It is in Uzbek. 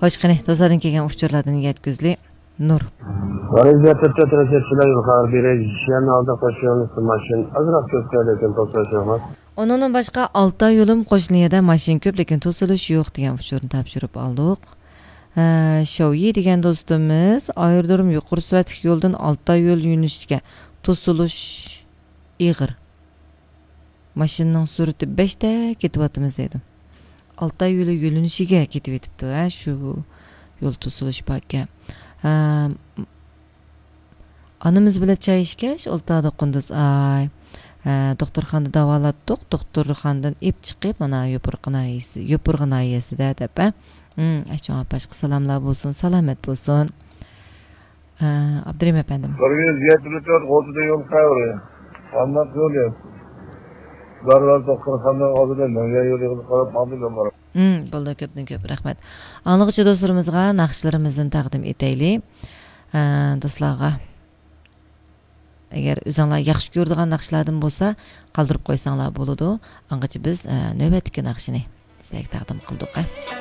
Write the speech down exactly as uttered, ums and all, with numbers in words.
Xo'sh, qani, do'stlardan kelgan uchurlardan yetkizli Nur. Vaziyatda trajetchilar yuqori berishgan holda qo'shilgan mashin azroq ko'pda lekin to'xtashmas. Onundan başqa olti yo'lim qo'shniyada mashin ko'p lekin to'silish yo'q degan uchurni topshirib oldik. Shoyi degan do'stimiz ayirdirim yuqori suratli yo'ldan olti yo'l yo'nalishga to'silish ig'ir. Mashinning surati besh ta ketyapmiz dedi. olti yo'l yo'nanishiga ketib etibdi, ha, shu yo'l to'silish pakka. Anamiz bilan chay ishkash, o'ltada qunduz ay. Doktorxonada davolatdik. Doktorxonadan ep chiqib, mana yo'pirg'inayisi, yo'pirg'inayisida deb, ha. Hmm, ashunga boshqa salomlar bo'lsin, salomat bo'lsin. Abdurim efendim. bir yuz yetmish to'rt o'rtada yo'l qayeri. Qanday yo'l yo'q. Darlar doktorxonadan oldidan nega yo'l yig'ilib qarab oldim bor. Hmm, bo'ldi, ko'pdan ko'p rahmat. Anlıqçı do'stlarimizga naqshlarimizni taqdim etaylik. Do'stlarga agar o'zinglar yaxshi ko'radigan naqshlardan bo'lsa, qoldirib qo'ysanglar bo'ladi. Angacha biz navbatdagi naqshini sizlarga taqdim qildik.